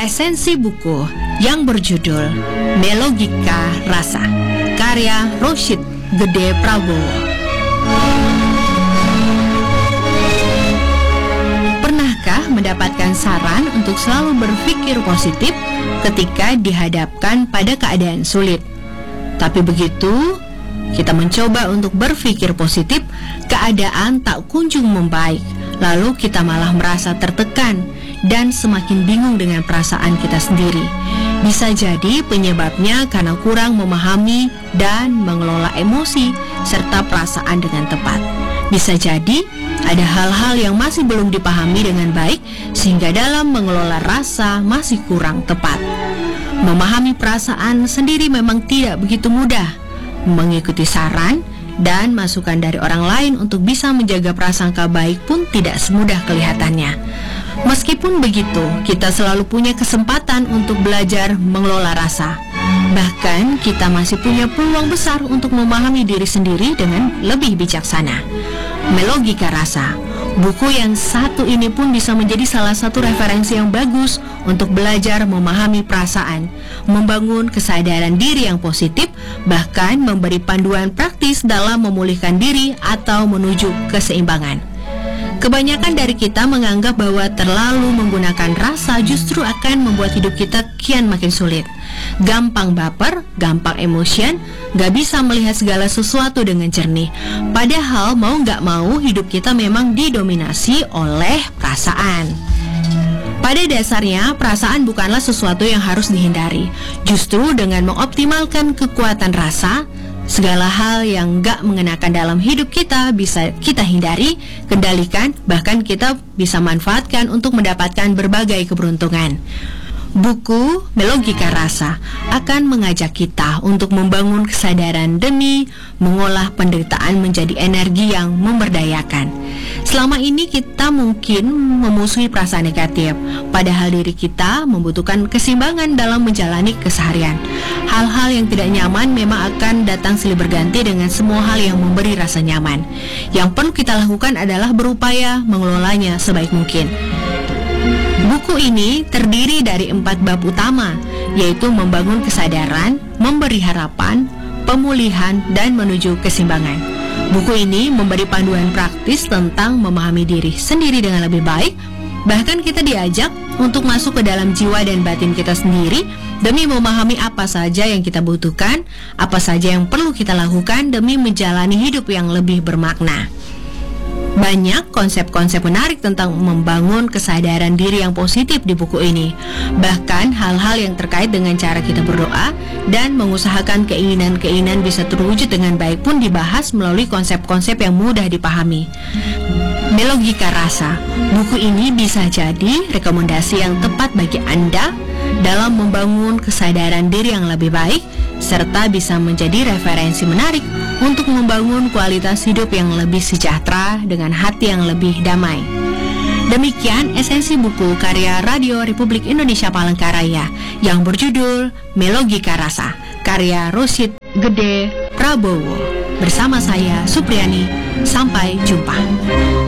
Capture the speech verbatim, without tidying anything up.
Esensi buku yang berjudul Melogika Rasa, karya Roshid Gede Prabowo. Pernahkah mendapatkan saran untuk selalu berpikir positif ketika dihadapkan pada keadaan sulit? Tapi begitu kita mencoba untuk berpikir positif, keadaan tak kunjung membaik. Lalu kita malah merasa tertekan dan semakin bingung dengan perasaan kita sendiri. Bisa jadi penyebabnya karena kurang memahami dan mengelola emosi serta perasaan dengan tepat. Bisa jadi ada hal-hal yang masih belum dipahami dengan baik sehingga dalam mengelola rasa masih kurang tepat. Memahami perasaan sendiri memang tidak begitu mudah. Mengikuti saran dan masukan dari orang lain untuk bisa menjaga prasangka baik pun tidak semudah kelihatannya. Meskipun begitu, kita selalu punya kesempatan untuk belajar mengelola rasa. Bahkan kita masih punya peluang besar untuk memahami diri sendiri dengan lebih bijaksana. Melogika Rasa, buku yang satu ini pun bisa menjadi salah satu referensi yang bagus untuk belajar memahami perasaan, membangun kesadaran diri yang positif, bahkan memberi panduan praktis dalam memulihkan diri atau menuju keseimbangan. Kebanyakan dari kita menganggap bahwa terlalu menggunakan rasa justru akan membuat hidup kita kian makin sulit. Gampang baper, gampang emosi, gak bisa melihat segala sesuatu dengan jernih. Padahal mau gak mau hidup kita memang didominasi oleh perasaan. Pada dasarnya, perasaan bukanlah sesuatu yang harus dihindari. Justru dengan mengoptimalkan kekuatan rasa, segala hal yang gak mengenakan dalam hidup kita bisa kita hindari, kendalikan, bahkan kita bisa manfaatkan untuk mendapatkan berbagai keberuntungan. Buku Melogika Rasa akan mengajak kita untuk membangun kesadaran demi mengolah penderitaan menjadi energi yang memberdayakan. Selama ini kita mungkin memusuhi perasaan negatif, padahal diri kita membutuhkan keseimbangan dalam menjalani keseharian. Hal-hal yang tidak nyaman memang akan datang silih berganti dengan semua hal yang memberi rasa nyaman. Yang perlu kita lakukan adalah berupaya mengelolanya sebaik mungkin. Buku ini terdiri dari empat bab utama, yaitu membangun kesadaran, memberi harapan, pemulihan, dan menuju keseimbangan. Buku ini memberi panduan praktis tentang memahami diri sendiri dengan lebih baik. Bahkan kita diajak untuk masuk ke dalam jiwa dan batin kita sendiri demi memahami apa saja yang kita butuhkan, apa saja yang perlu kita lakukan demi menjalani hidup yang lebih bermakna. Banyak konsep-konsep menarik tentang membangun kesadaran diri yang positif di buku ini. Bahkan hal-hal yang terkait dengan cara kita berdoa dan mengusahakan keinginan-keinginan bisa terwujud dengan baik pun dibahas melalui konsep-konsep yang mudah dipahami. Melogika Rasa, buku ini bisa jadi rekomendasi yang tepat bagi Anda dalam membangun kesadaran diri yang lebih baik, serta bisa menjadi referensi menarik untuk membangun kualitas hidup yang lebih sejahtera dengan hati yang lebih damai. Demikian esensi buku karya Radio Republik Indonesia Palangkaraya yang berjudul Melogika Rasa, karya Roshid Gede Prabowo. Bersama saya, Supriyani. Sampai jumpa.